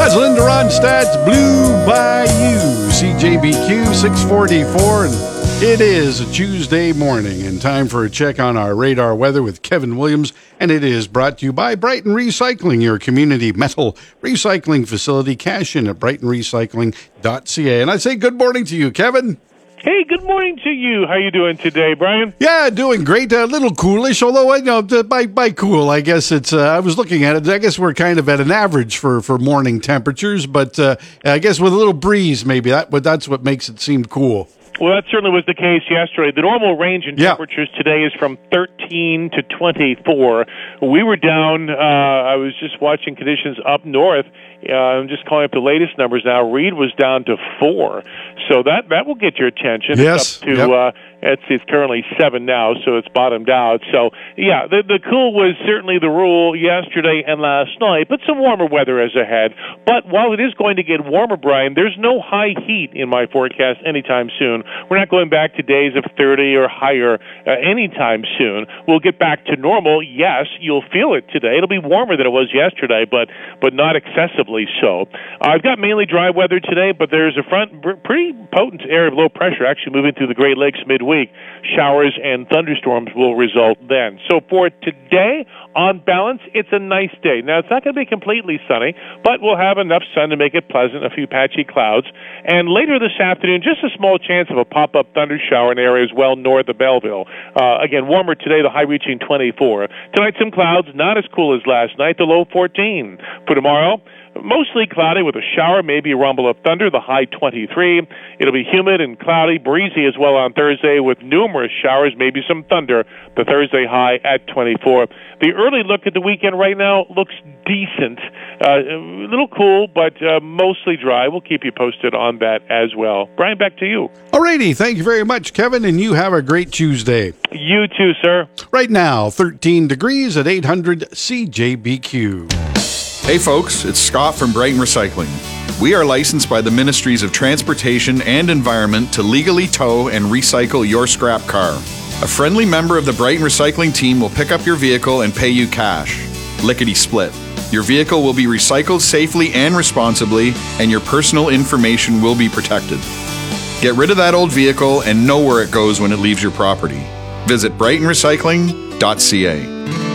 That's Linda Ronstadt's Blue Bayou, CJBQ 644, and it is a Tuesday morning and time for a check on our radar weather with Kevin Williams, and it is brought to you by Brighton Recycling, your community metal recycling facility. Cash in at brightonrecycling.ca. And I say good morning to you, Kevin. Hey, good morning to you. How you doing today, Brian? Yeah, doing great. A little coolish, although I know by cool, I guess it's. I was looking at it. I guess we're kind of at an average for morning temperatures, but I guess with a little breeze, maybe that's what makes it seem cool. Well, that certainly was the case yesterday. The normal range in temperatures today is from 13 to 24. We were down. I was just watching conditions up north. I'm just calling up the latest numbers now. Reed was down to 4, so that will get your attention. Yes, it's up to it's currently 7 now, so it's bottomed out. So yeah, the cool was certainly the rule yesterday and last night, but some warmer weather is ahead. But while it is going to get warmer, Brian, there's no high heat in my forecast anytime soon. We're not going back to days of 30 or higher anytime soon. We'll get back to normal. Yes, you'll feel it today. It'll be warmer than it was yesterday, but not excessively so. I've got mainly dry weather today, but there's a pretty potent area of low pressure actually moving through the Great Lakes midweek. Showers and thunderstorms will result then. So for today, on balance, it's a nice day. Now, it's not going to be completely sunny, but we'll have enough sun to make it pleasant, a few patchy clouds. And later this afternoon, just a small chance of a pop-up thunder shower in areas well north of Belleville. Again, warmer today, the high reaching 24. Tonight, some clouds, not as cool as last night, the low 14. For tomorrow, mostly cloudy with a shower, maybe a rumble of thunder, the high 23. It'll be humid and cloudy, breezy as well on Thursday with numerous showers, maybe some thunder, the Thursday high at 24. The early look at the weekend right now looks decent. A little cool, but mostly dry. We'll keep you posted on that as well. Brian, back to you. Alrighty, thank you very much, Kevin, and you have a great Tuesday. You too, sir. Right now, 13 degrees at 800 CJBQ. Hey folks, it's Scott from Brighton Recycling. We are licensed by the Ministries of Transportation and Environment to legally tow and recycle your scrap car. A friendly member of the Brighton Recycling team will pick up your vehicle and pay you cash. Lickety split. Your vehicle will be recycled safely and responsibly, and your personal information will be protected. Get rid of that old vehicle and know where it goes when it leaves your property. Visit brightonrecycling.ca.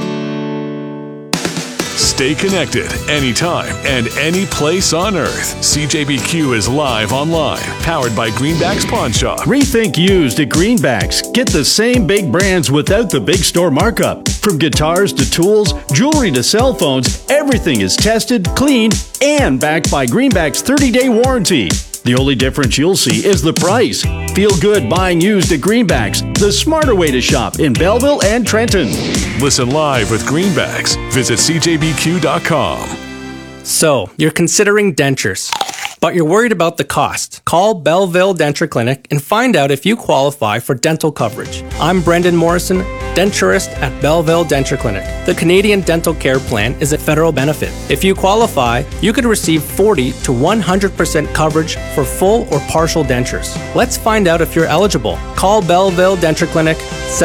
Stay connected anytime and any place on earth. CJBQ is live online, powered by Greenbacks Pawn Shop. Rethink used at Greenbacks. Get the same big brands without the big store markup. From guitars to tools, jewelry to cell phones, everything is tested, cleaned, and backed by Greenbacks' 30-day warranty. The only difference you'll see is the price. Feel good buying used at Greenbacks, the smarter way to shop in Belleville and Trenton. Listen live with Greenbacks. Visit CJBQ.com. So, you're considering dentures, but you're worried about the cost. Call Belleville Denture Clinic and find out if you qualify for dental coverage. I'm Brendan Morrison, denturist at Belleville Denture Clinic. The Canadian Dental Care Plan is a federal benefit. If you qualify, you could receive 40 to 100% coverage for full or partial dentures. Let's find out if you're eligible. Call Belleville Denture Clinic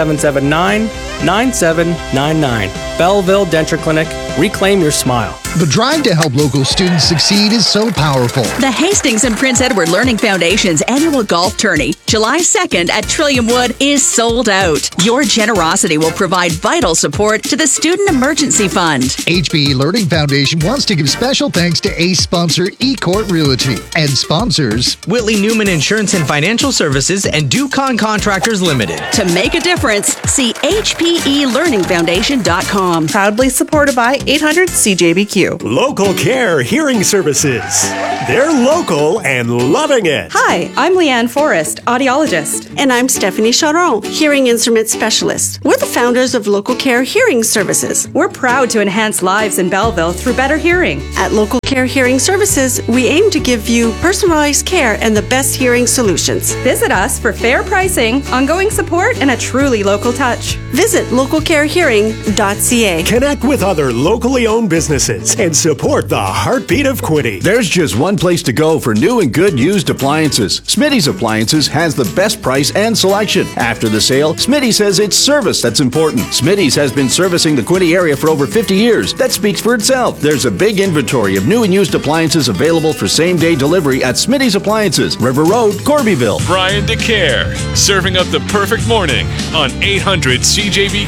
779-9799. Belleville Denture Clinic. Reclaim your smile. The drive to help local students succeed is so powerful. The Hastings and Prince Edward Learning Foundation's annual golf tourney, July 2nd at Trillium Wood, is sold out. Your generosity will provide vital support to the Student Emergency Fund. HPE Learning Foundation wants to give special thanks to ACE sponsor eCourt Realty and sponsors Whitley Newman Insurance and Financial Services and Ducon Contractors Limited. To make a difference, see HPELearningFoundation.com. Proudly supported by 800 CJBQ. Local Care Hearing Services. They're local and loving it. Hi, I'm Leanne Forrest, audiologist. And I'm Stephanie Charon, hearing instrument specialist. We're the founders of Local Care Hearing Services. We're proud to enhance lives in Belleville through better hearing. At Local Care Hearing Services, we aim to give you personalized care and the best hearing solutions. Visit us for fair pricing, ongoing support, and a truly local touch. Visit localcarehearing.ca. Connect with other local locally owned businesses and support the heartbeat of Quinte. There's just one place to go for new and good used appliances. Smitty's Appliances has the best price and selection. After the sale, Smitty says it's service that's important. Smitty's has been servicing the Quinte area for over 50 years. That speaks for itself. There's a big inventory of new and used appliances available for same-day delivery at Smitty's Appliances, River Road, Corbyville. Brian DeCare, serving up the perfect morning on 800 CJBQ.